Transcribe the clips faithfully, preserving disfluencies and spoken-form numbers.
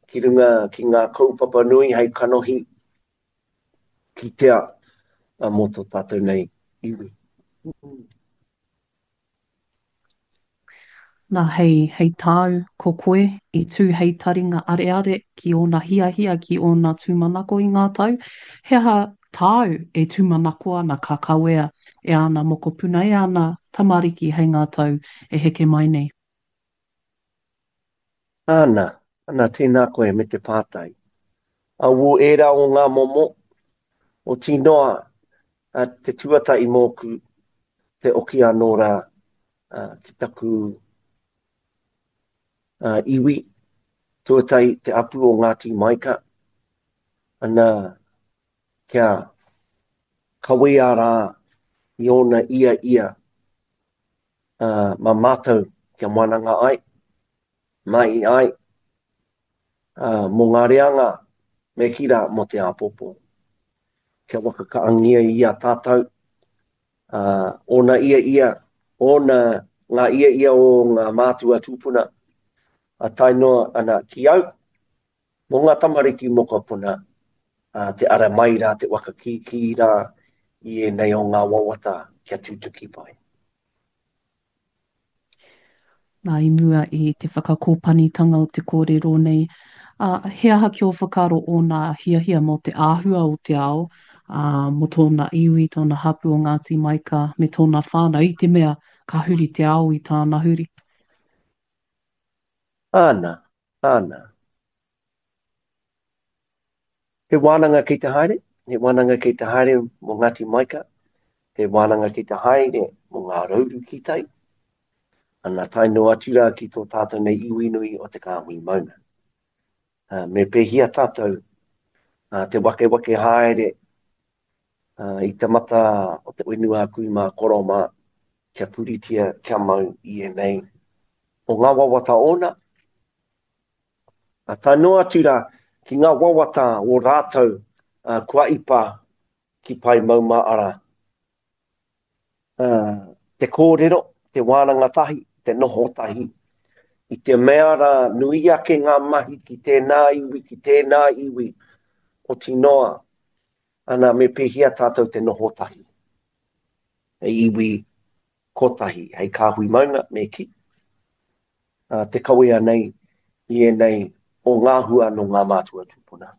ki runga ki ngā kaupapa nui hei kanohi ki tea a mō tō tātou nei iwi. Nā hei, hei tāu ko koe i tū hei taringa are are ki ona hia hia ki ona tūmanako i ngā tau. He aha tāu e tūmanako ana ka kawea e ana mokopuna e ana tamariki hei ngā tau e heke mai nei. Ana, ana tēnā koe me te pātai. A wō era o ngā momo, o tinoa a te tuata i mōku te oki anō rā uh, ki taku uh, iwi, tuatai te apu o Ngāti Maika, ana kia kawea rā i ona ia ia uh, ma mātou kia moananga ai, mai ai, uh, mō ngā reanga me kira mo te apopo. Kia waka kaangia i a tātou, uh, ona ia ia, ona ngā ia ia o ngā mātua tūpuna, a tainoa ana ki au, mō ngā tamariki mokopuna, uh, te ara mai rā, te waka ki ki rā, i e nei o ngā wawata kia tūtuki pai. Nā i mua i te whakakōpanitanga o te kōrero nei. Uh, he aha ki o whakaro o nā hia hia mo te āhua o te ao, uh, mo tōna iwi, tōna hapu o Ngāti Maika, me tōna whānau, i te mea ka huri te ao i tāna huri. Āna, āna. He wānanga ki te haere, he wānanga ki te haere mo Ngāti Maika, he wānanga ki te haere mo ngā rauru ki tai, ana taino atura ki tō tātou nei iwinui o te kāhui mauna. Uh, me pehia tātou uh, te wake wake haere uh, i te mata o te uinua kui mā koroma kia puritia kia mau i e nei. O ngā wawata ona, uh, taino atura ki ngā wawata o rātou uh, kua ipa ki pai mauma ara. Uh, te kōrero, te wānanga tahi, te noho tahi, i te mea rā nui ake ngā mahi ki tēnā iwi, ki tēnā iwi o tinoa, ana me pehia tātou te noho tahi. E iwi kotahi, hei kāhui maunga me ki. Uh, te kawea nei, i e nei, o ngā hua no ngā mātua tūpuna.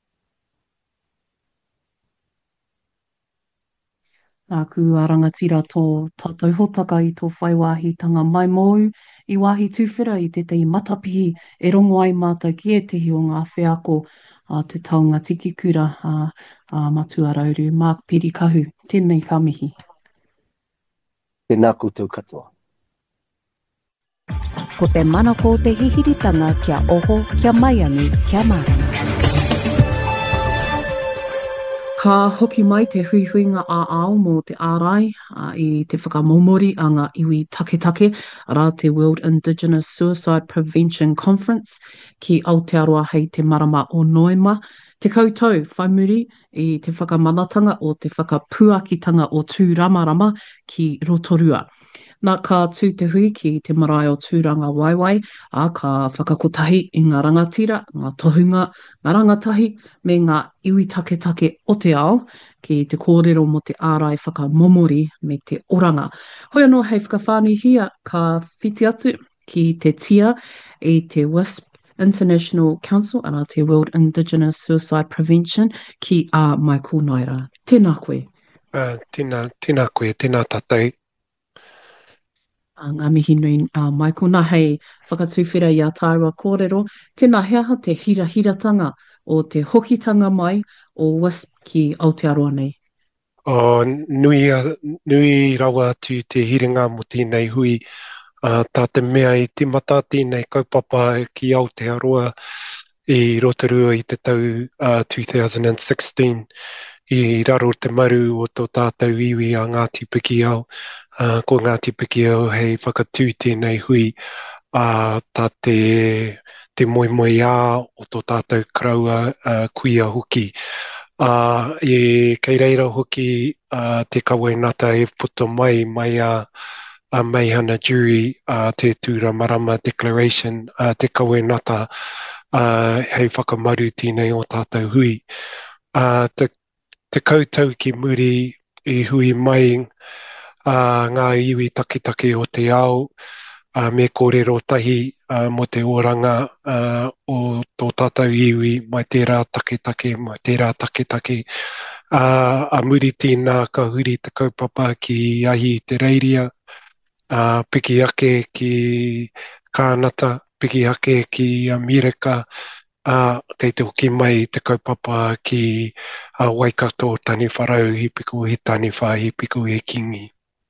Nā ku arangatira tō tātou hotaka i tō whaiwāhitanga mai mou i wāhi tūwhera i te tei matapihi e rongo ai mātou ki e tehi o ngā wheako a te taunga tiki kura a, a matua rauru. Mark Piri Kahu, tēnei ka mihi. Tēnā koutou katoa. Ko te manako te hihiritanga kia oho, kia maiangi, kia marama. Ka hoki mai te huihuinga a ao mō te ārai uh, i te whakamomori a ngā iwi take take rā te World Indigenous Suicide Prevention Conference ki Aotearoa hei te marama o Noema. Te koutou whaimuri i te whakamanatanga o te whakapuakitanga o tū ramarama ki Rotorua. Nā ka tū te hui ki te marae o tūranga waiwai, a ka whakakotahi i ngā rangatira, ngā tohunga, ngā rangatahi, me ngā iwi take take o te ao, ki te kōrero mo te ārai whakamomori me te oranga. Hoi anō hei whakawhānuhia ka whiti atu ki te tia i te W I S P International Council, ana te World Indigenous Suicide Prevention, ki a Michael Naira. Tēnā koe. Uh, tēnā, tēnā koe, tēnā tātou. Ngā mihi nui uh, Michael, nā hei whakatūwhera i a tāua kōrero, tēnā heaha te hirahiratanga o te hokitanga mai o W I S P ki Aotearoa nei. O, nui, nui rawa atu te hiringa mo tēnei hui, uh, tā te mea i te mata tēnei kaupapa ki Aotearoa i Rotorua i te tau uh, two thousand sixteen, i raro te maru o tō tātou iwi a Ngāti Pikiao. Uh, ko Ngāti Pikiao hei whakatū tēnei hui uh, tā te, te moi moi ā o tō tātou kraua uh, kuia hoki. Uh, e kei reira hoki uh, te kawainata e puto mai mai a uh, Maihana Jury uh, te Tūra Marama Declaration, uh, te kawainata uh, hei whakamaru tēnei o tātou hui. Uh, te, te koutou ki muri i hui mai uh, ngā iwi takitaki o te ao, uh, me kōrero tahi uh, mo te oranga uh, o tō tātou iwi mai tērā takitaki, mai tērā takitaki. Uh, a muri tēnā ka huri te kaupapa ki ahi te reiria, uh, piki ake ki Kānata, piki ake ki Amerika, uh, kei te hoki mai te kaupapa ki uh, Waikato tani wharau, hi piku he tani wha, hi piku he kingi.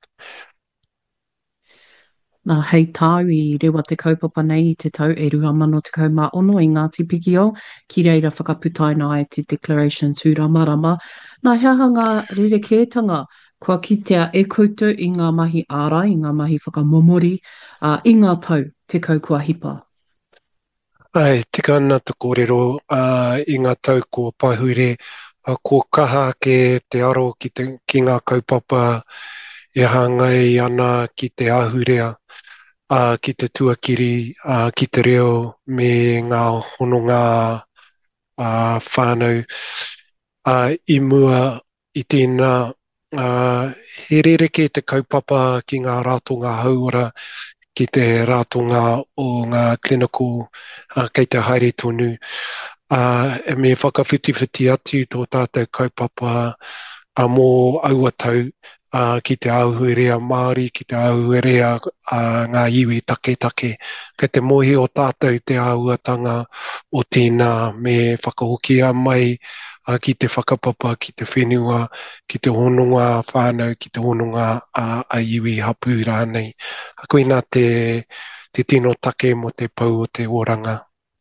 Nā hei tāu i rewa te kaupapa nei i te tau e rua mano te kaumā ono i Ngāti Pikio, ki reira whakaputaina ai te Declaration tū Ramarama. Nā heaha ngā rerekētanga kua kitea e koutou i ngā mahi ārai, i ngā mahi whakamomori, uh, i ngā tau te kaukua hipa. Ai, tika ana te kōrero uh, i ngā tau ko pahure, uh, ko kaha ke te aro ki, te, ki ngā kaupapa e hangai ana ki te ahurea, uh, ki te tuakiri, uh, ki te reo me ngā hononga uh, whānau. Uh, I mua i tēnā, uh, he rereke te kaupapa ki ngā rātonga hauora, ki te rātonga o ngā clinical uh, kei te haere tonu. Uh, e me whakawhitiwhiti atu tō tātou kaupapa uh, mō auatau uh, ki te auhurea Māori, ki te auhurea uh, ngā iwi take take. Kei te mohi o tātou te auatanga o tēnā me whakahokia mai uh, ki te whakapapa, ki te whenua, ki te hononga whānau, ki te hononga uh, a iwi hapu rānei. A koe nā te, te tino take mo te pau o te oranga.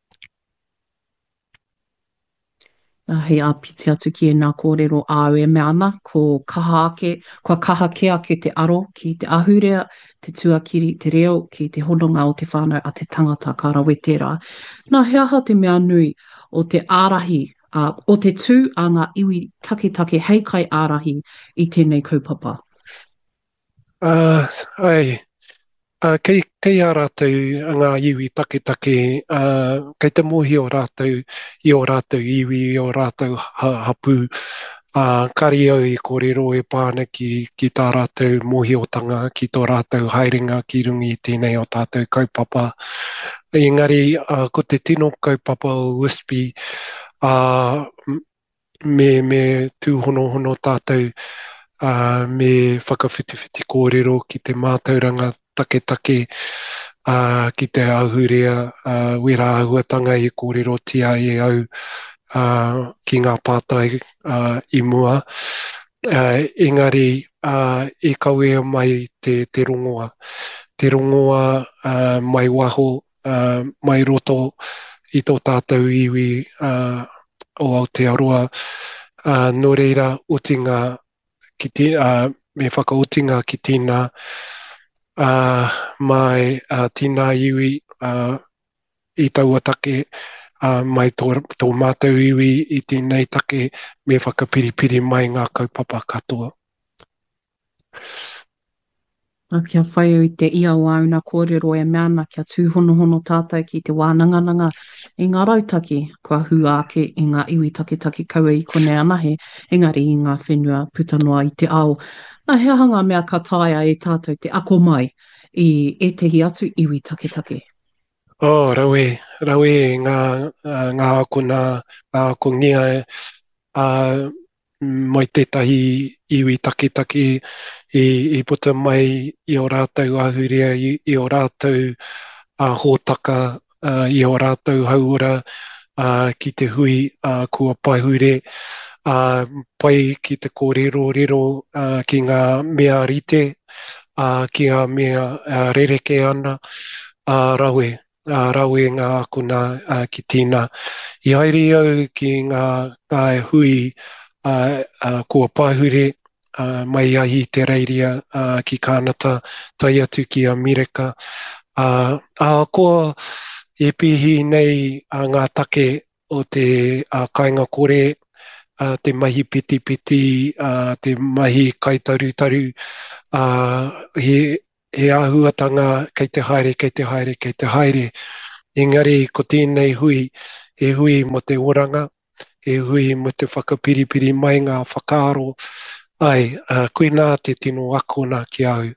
Nā hei āpiti atu ki e nā kōrero āu e mea ana, ko kaha ake, kua kaha ke ake te aro ki te ahurea, te tuakiri, te reo, ki te hononga o te whānau a te tangata ka rawe tērā. Nā heaha te mea nui o te ārahi, uh, o te tū a ngā iwi take take hei kai ārahi i tēnei kaupapa. Uh, ai, uh, kei, kei a rātou ngā iwi take take, uh, kei te mohi o rātou, i o rātou iwi, i o rātou ha, hapu, uh, kari au i kōrero e pāna ki, ki tā rātou mohi o tanga, ki tō rātou haerenga ki rungi i tēnei o tātou kaupapa. Engari, uh, ko te tino kaupapa o U S P, uh, me, me tūhono hono tātou, Uh, me whakawhitiwhiti kōrero ki te mātauranga take take, uh, ki te ahurea, uh, wera ahuatanga i kōrero tia e au uh, ki ngā pātai uh, i mua. Uh, engari, uh, e kauea mai te, te rongoa. Te rongoa uh, mai waho, uh, mai roto i tō tātou iwi uh, o Aotearoa. Uh, nō reira, utinga ki te, uh, me whakautinga ki tēnā uh, mai uh, tēnā iwi uh, i taua take uh, mai tō, tō mātou iwi i tēnei take me whakapiripiri mai ngā kaupapa katoa. A kia whai i te ia o auna kōrero e mea ana kia tūhonohono tātai ki te wānangananga i ngā rautaki kua hu ake i ngā iwi taketake kaua i kone anahe, engari i ngā whenua putanoa i te ao. Nā hea hanga mea ka taia e tātou te ako mai i e tehi atu iwi taketake. Oh, rawe, rawe ngā, uh, ngā ako nā, ngā ako ngia uh, mai tētahi iwi taketake i, i puta mai i o rātou ahurea, i, i o rātou uh, hōtaka, uh, i o rātou hauora uh, ki te hui uh, kua paihure, uh, pai ki te kōrero rero uh, ki ngā mea rite, uh, ki ngā mea uh, rereke ana, uh, rawe. Uh, rawe ngā akuna uh, ki tēnā. I haere au ki ngā, ngā hui uh, uh, kua pāhure uh, mai ahi te reiria uh, ki Kānata, tai atu ki Amerika. Uh, uh, koa e pihi nei uh, ngā take o te uh, kāinga kore, uh, te mahi piti piti, uh, te mahi kaitarutaru, uh, he He āhuatanga kei te haere, kei te haere, kei te haere. Engari, ko tēnei hui, e hui mo te oranga, e hui mo te whakapiripiri mai ngā whakaaro. Ai, uh, koe nā te tino akona ki au.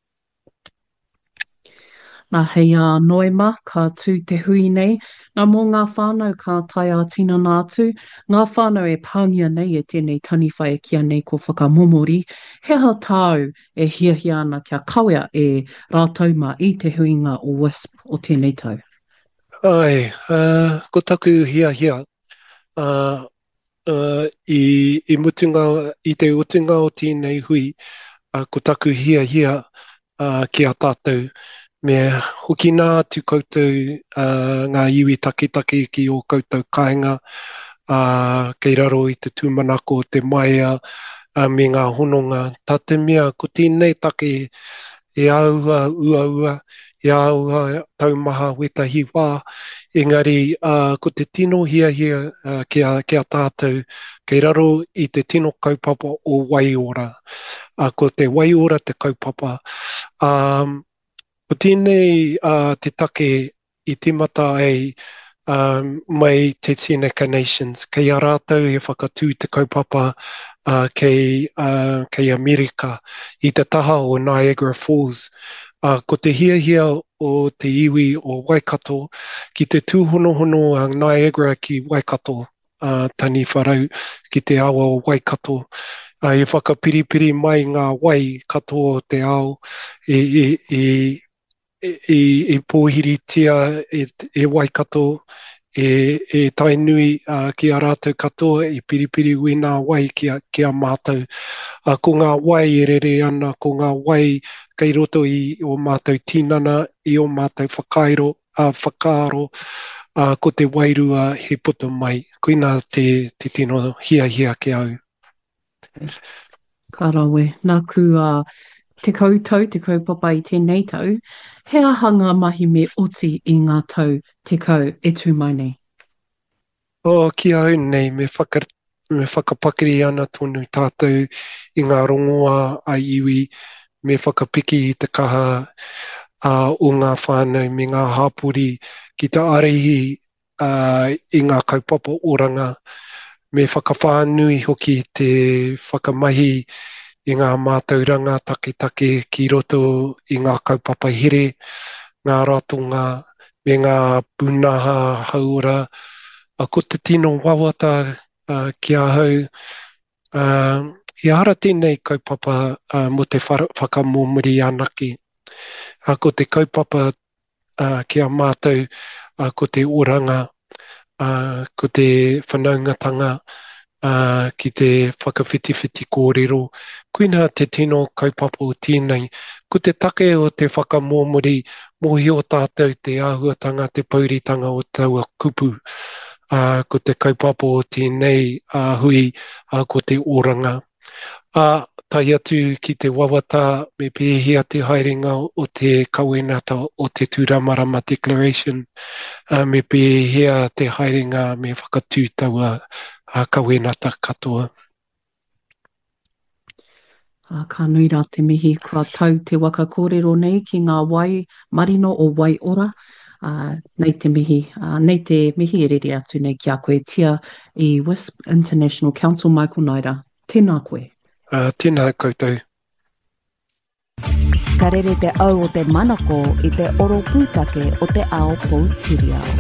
Nā hei a noema ka tū te hui nei. Nā mō ngā whānau ka tai a tina nātu, ngā whānau e pāngia nei e tēnei taniwhai e kia nei ko whakamomori. He ha tāu e hiahia ana kia kawea e rātou ma i te huinga o Wisp o tēnei tau. Ai, uh, ko taku hia hia. Uh, uh, i, i, mutunga, I te utunga o tēnei hui, uh, ko taku hia hia uh, ki a tātou. Me hoki nā tu koutou uh, ngā iwi take take ki o koutou kāinga, uh, kei raro i te tūmanako o te maia, uh, me ngā hononga. Tā te mea, ko tēnei take e aua ua ua, e aua taumaha wetahi wā. Engari, uh, ko te tino hia hia uh, ki, a, ki a tātou, kei raro i te tino kaupapa o Waiora. Uh, ko te Waiora te kaupapa. Um, ko tēnei uh, te take i timata ai um, mai te Seneca Nations. Kei a rātou e whakatū te kaupapa uh, kei, uh, kei Amerika i te taha o Niagara Falls. Uh, ko te hiahia o te iwi o Waikato, ki te tūhonohono a Niagara ki Waikato, uh, tani wharau ki te awa o Waikato. Uh, e whakapiripiri mai ngā wai katoa o te ao e, e, e, e, e pōhiritia e, e Waikato, e, e tainui uh, ki a rātou katoa, e piripiri ui ngā wai ki a, ki a mātou. Uh, ko ngā wai e rere ana, ko ngā wai kei roto i o mātou tinana, i o mātou whakairo, uh, whakaaro, uh, ko te wairua he puta mai. Koina te, te tino hia hia ki au. Ka rawe, nā ku uh, te koutou, te kaupapa i tēnei tau, he ahanga mahi me oti i ngā tau te kau e tū mai nei? O, ki au nei, me, whakar, me whakapakiri ana tonu tātou i ngā rongoa a iwi, me whakapiki i te kaha uh, o ngā whānau, me ngā hāpuri ki te arehi uh, i ngā kaupapa oranga, me whakawhānui hoki te whakamahi i ngā mātauranga take take ki roto i ngā kaupapa here, ngā ratonga, me ngā punaha haura. A ko te tino wawata uh, ki a hau, uh, i ara tēnei kaupapa uh, mo te whakamomori anaki. A ko te kaupapa uh, ki a mātou, uh, ko te oranga, uh, ko te whanaungatanga, uh, ki te whakawhitiwhiti kōrero. Kuina te tino kaupapa o tēnei. Ko te take o te whakamomori, mohi o tātou te āhuatanga, te pauritanga o taua kupu. Uh, ko te kaupapa o tēnei uh, hui, uh, ko te oranga. Uh, tai atu ki te wawata me pēhia te haerenga o te kauenata o te Tūramarama Declaration, uh, me pēhia te haerenga me whakatūtaua uh, kauenata katoa. Uh, ka nui rā te mihi, kua tau te waka kōrero nei ki ngā wai marino o Waiora. Uh, nei te mihi, uh, nei te mihi e rere atu nei ki a koe tia i Wisp International Council, Michael Naira. Tēnā koe. Uh, tēnā koutou. Ka rere te au o te manako i te oro pūtake o te ao Poutireo.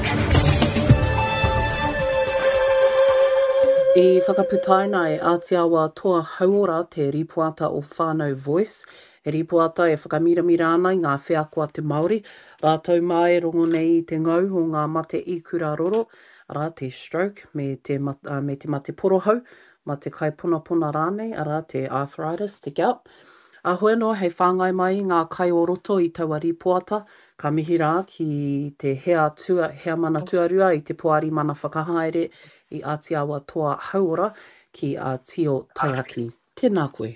I whakaputaina e Ātiawa Toa Hauora te ripuata o Whānau Voice. E ripuata e whakamiramira ana i ngā wheakoa te Māori. Rātou mai rongo nei i te ngau o ngā mate i kura roro, rā te stroke me te, mat, uh, me te mate porohau, ma te kaipunapuna rānei, arā te arthritis, te gout. A hoi noa hei whāngai mai ngā kai o roto i taua ripuata, ka mihi rā ki te hea, tua, hea mana tuarua i te poari mana whakahaere i Ātiawa Toa Hauora ki a Tio Taiaki. Tēnā koe.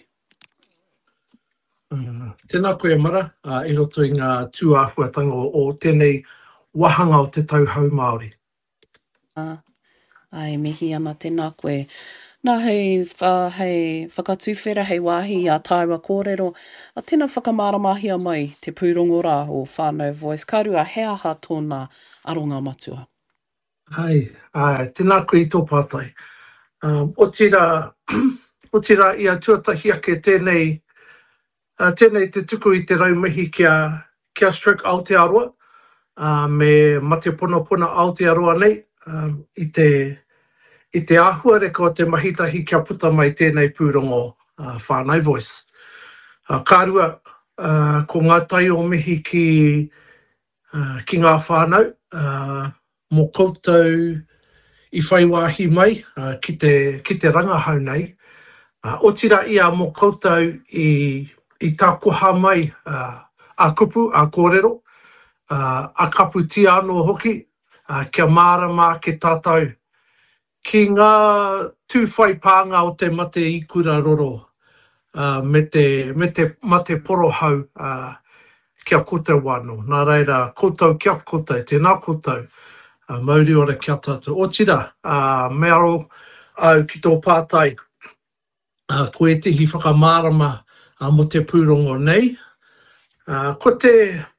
Uh, tēnā koe mara, uh, i roto i ngā tūāhuatanga o, o tēnei wahanga o te tauhau Māori. Uh, ai, mihi ana tēnā koe. Nā hei, wha, hei whakatuwhera hei wāhi a Taiwa Kōrero, a tēnā whakamaramahia mai te pūrongo rā o whānau Voice. Karua, he aha tōna aronga matua? Ai, ai, tēnā koe i tō pātai. Um, o tira, o tira ia tuatahi ake tēnei, uh, tēnei te tuku i te raumihi kia, kia stroke Aotearoa, uh, me mate puna puna Aotearoa nei, um, i te I te āhua reka o te mahitahi kia puta mai tēnei pūrongo uh, whānau Voice. Uh, kārua, uh, ko ngā tai o mihi ki, uh, ki ngā whānau, uh, mō koutou i whaiwāhi mai uh, ki, te, ki te rangahau nei. Uh, o tira ia mō koutou i, i tākoha mai uh, a kupu, a kōrero, uh, a kapu ti anō hoki, uh, kia mārama ke tātou. Ki ngā tūwhai pānga o te mate ikura roro, uh, me, te, me te mate porohau uh, kia koutou wāno. Nā reira, koutou kia koutou, tēnā koutou, uh, mauri ora kia tātou. O tira, uh, me aro au ki tō pātai, uh, ko e tihi whakamārama uh, mo te pūrongo nei. Uh, ko, te,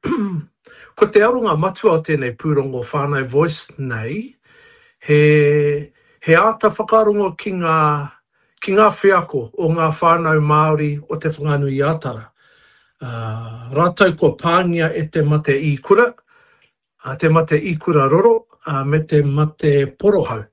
ko te aronga matua o tēnei pūrongo whānau Voice nei, he... He ata whakarongo ki ngā, ki ngā whiako o ngā whānau Māori o te whanganui ātara. Uh, rātou ko pāngia e te mate ikura, uh, te mate ikura roro, uh, me te mate porohau.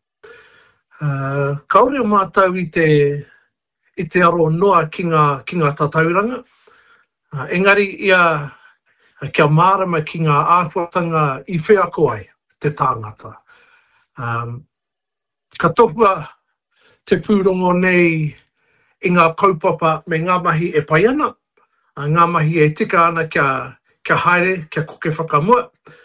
Uh, kaore o mātou i te, i te aro noa ki ngā, ki ngā tatauranga. Uh, engari ia uh, kia mārama ki ngā āhuatanga i whiako ai, te tāngata. Um, Ka tohua te pūrongo nei i ngā kaupapa me ngā mahi e pai ana, ngā mahi e tika ana kia, kia haere, kia koke whakamua.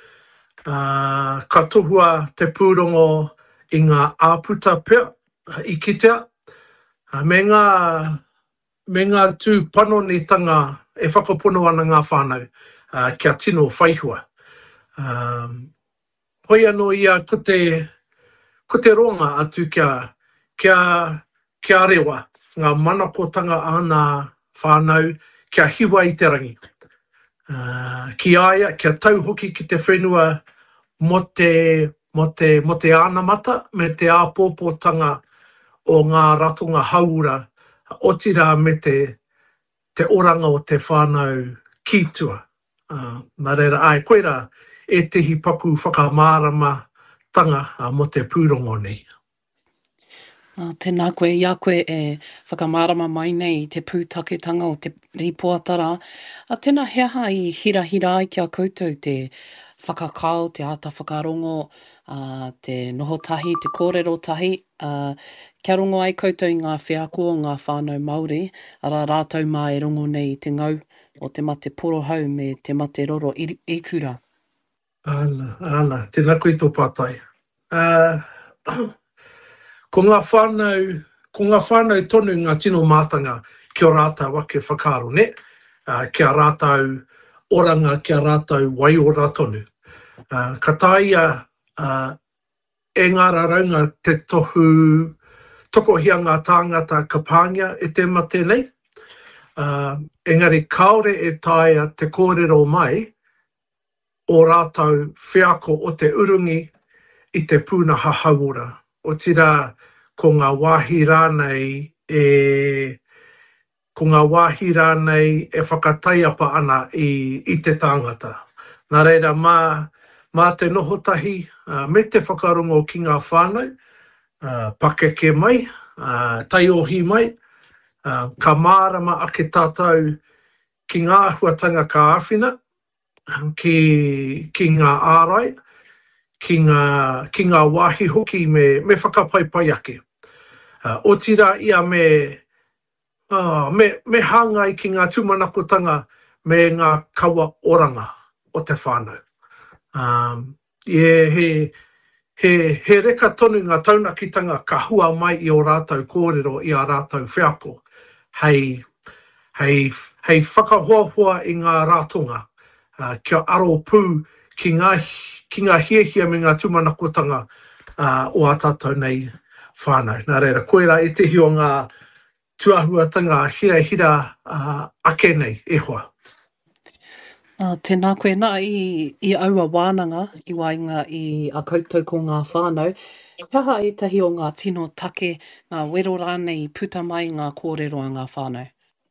Uh, ka tohua te pūrongo i ngā āputa pea, i kitea, uh, me ngā, me ngā tū panonitanga e whakapono ana ngā whānau, uh, kia tino whaihua. Um, hoi anō ia ko te Ko te ronga atu kia, kia, kia rewa, ngā manakotanga ana whānau, kia hiwa i te rangi. Uh, ki aia, kia tau hoki ki te whenua mo te, mo te, mo te ānamata, me te āpōpōtanga o ngā ratonga haura, o tira me te, te oranga o te whānau kītua. Uh, nā reira, ai, koera, e tehi paku whakamārama tanga uh, mo te pūrongo nei. Uh, tēnā koe, ia koe e whakamārama mai nei te pūtaketanga o te ripoatara. A tēnā heaha i hirahira ai kia koutou te whakakao, te ata whakarongo, uh, te noho tahi, te kōrero tahi. Uh, kia rongo ai koutou i ngā whiako o ngā whānau Māori, ara rātou mā e rongo nei te ngau o te mate porohau me te mate roro i, i kura. Ana, ana, tēnā koe tō pātai. Uh, ko ngā whānau, ko ngā whānau tonu ngā tino mātanga kia rātau ake whakaro, ne? Uh, kia rātau oranga, kia rātau waiora tonu. Uh, ka tāia uh, e ngā raunga te tohu, tokohia ngā tāngata ka pāngia e te mate nei. Uh, engari kaore e tāia te kōrero mai, o rātou whiako o te urungi i te pūnaha hauora. O tira, ko ngā wāhi rānei e, ko ngā wāhi rānei e whakataiapa ana i, i te tāngata. Nā reira, mā, mā te nohotahi, uh, me te whakarongo ki ngā whānau, uh, pakeke mai, uh, taiohi mai, uh, ka mārama ake tātou ki ngā huatanga ka āwhina, ki, ki ngā ārai, ki ngā, ki ngā wāhi hoki me, me whakapaipai ake. Uh, o tira ia me, uh, me, me hāngai ki ngā tūmanakotanga me ngā kaua oranga o te whānau. Um, yeah, he, he, he reka tonu ngā taunakitanga ka hua mai i o rātou kōrero i a rātou whiako. Hei, hei, hei whakahoahua i ngā rātonga. Uh, kia aro pū ki ngā, ki ngā hiehia me ngā tūmanakotanga uh, o a tātou nei whānau. Nā reira, koe rā e tehi o ngā tuahuatanga hira hira uh, ake nei, e hoa. Uh, tēnā koe nā i, i aua wānanga i wainga i a koutou ko ngā whānau. Kaha e tahi o ngā tino take, ngā wero rānei puta mai ngā kōrero a ngā whānau?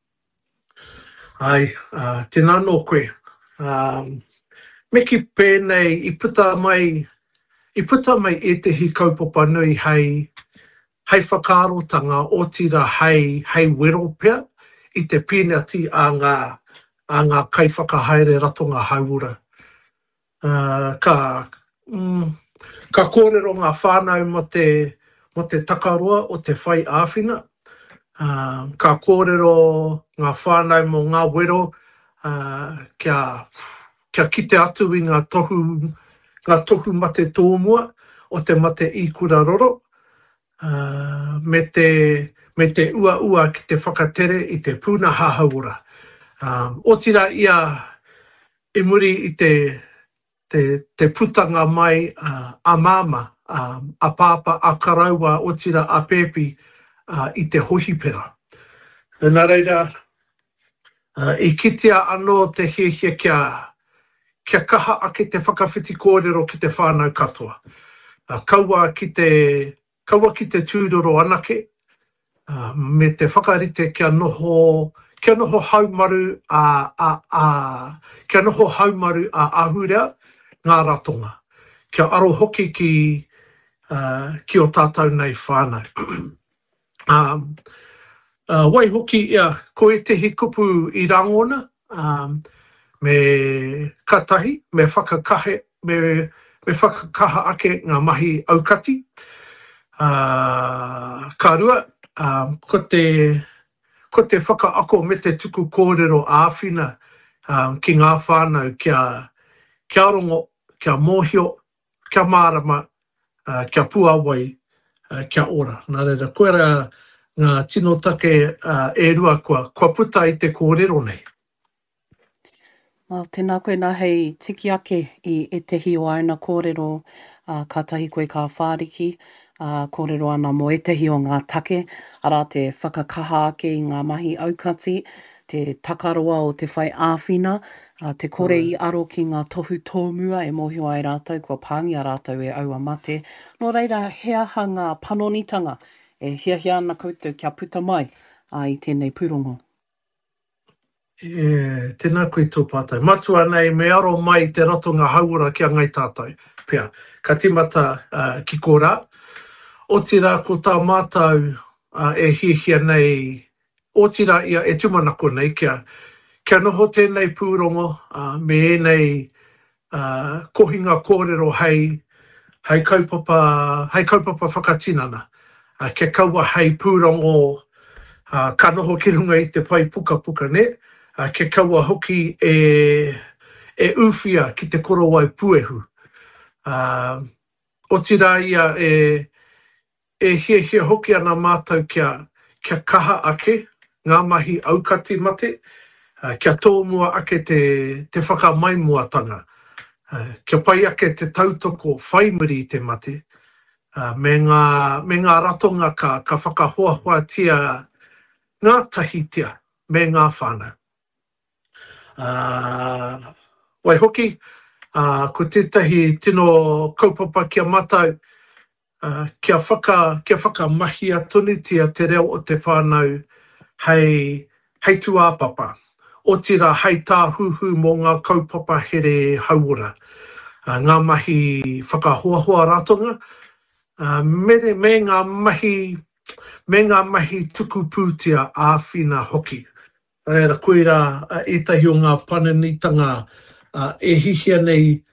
Ai, uh, tēnā nō koe. Um, me ki pēnei i puta mai, i puta mai e tehi kaupapa nui hei, hei whakarotanga o tira hei, hei wero pea i te pīnati a ngā, a ngā kai whakahaere ratonga hauura. Uh, ka, mm, ka kōrero ngā whānau mo te, mo te takaroa o te whai āwhina. Uh, ka kōrero ngā whānau mo ngā wero uh, kia, kia kite atu i ngā tohu, ngā tohu mate tōmua o te mate i kura roro. Uh, me, te, me te ua ua ki te whakatere i te pūna hahauora. Um, o tira ia e muri i te, te, te putanga mai uh, a mama, um, a pāpa, a karaua, o tira a pēpi uh, i te hohi pera. Nā reira, uh, i kitea anō te hiehia kia, kia kaha ake te whakawhiti kōrero ki te whānau katoa. Uh, kaua ki te Kaua ki te tūroro anake, uh, me te whakarite kia noho, kia noho haumaru a, a, a, kia noho haumaru a ahurea ngā ratonga. Kia aro hoki ki, uh, ki o tātou nei whānau. um, uh, wai hoki ia, ko e tehi kupu i rangona, um, me katahi, me whakakahe, me, me whakakaha ake ngā mahi aukati. Uh, ka rua, um, ko, te, ko te whakaako me te tuku kōrero āwhina um, ki ngā whānau kia, kia rongo, kia mōhio, kia mārama, uh, kia puawai, uh, kia ora. Nā reira, koe rā ngā tino take uh, e rua kua, kua puta i te kōrero nei. Well, tēnā koe nā hei tiki ake i e tehi o aina kōrero uh, ka tahi koe ka whāriki. Uh, kōrero ana mo e tehi o ngā take, ara te whakakaha ake i ngā mahi aukati, te takaroa o te whai āwhina, uh, te kore i aro ki ngā tohu tōmua e mohio ai rātou, kua pāngi a rātou e aua mate. Nō reira, he aha ngā panonitanga e hiahia ana koutou kia puta mai uh, i tēnei pūrongo. E, tēnā koe tō pātai. Matua nei, me aro mai te ratonga hauora kia ngai tātai. Pea, ka timata uh, ki kōrā. O tira ko tā mātau uh, e hiehia nei, o tira ia e tumanako nei, kia, kia noho tēnei pūrongo, uh, me e nei uh, kohinga kōrero hei, hei kaupapa, hei kaupapa whakatinana. Uh, kia kaua hei pūrongo, uh, ka noho ki runga i te pai puka puka ne, uh, kia kaua hoki e, e uwhia ki te korowai puehu. Uh, o tira ia e, e hie hie hoki ana mātou kia, kia kaha ake, ngā mahi aukati mate, uh, kia tōmua ake te, te whakamaimuatanga. Uh, kia pai ake te tautoko whaimuri i te mate, uh, me, ngā, me ngā ratonga ka, ka whakahoahoa tia ngā tahitia me ngā whānau. Uh, wai hoki, uh, ko tētahi tino kaupapa kia matau, Uh, kia whaka, kia whakamahi atunitia te reo o te whānau hei, hei tuāpapa. O tira hei tāhuhu mō ngā kaupapa here hauora. Uh, ngā mahi whakahoahoa ratonga. Uh, me, me ngā mahi, me ngā mahi tuku pūtia āwhina hoki. Reira, koe rā, uh, etahi o ngā pananitanga uh, e hihia nei